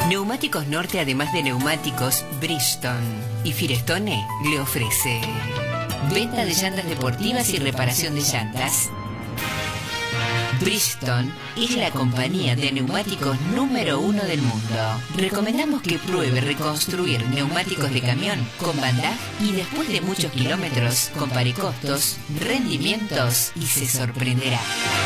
Neumáticos Norte, además de neumáticos, Bridgestone y Firestone le ofrece venta de llantas deportivas y reparación de llantas. Bridgestone es la compañía de neumáticos número 1 del mundo. Recomendamos que pruebe reconstruir neumáticos de camión con Van Dijk y después de muchos kilómetros compare costos, rendimientos y se sorprenderá.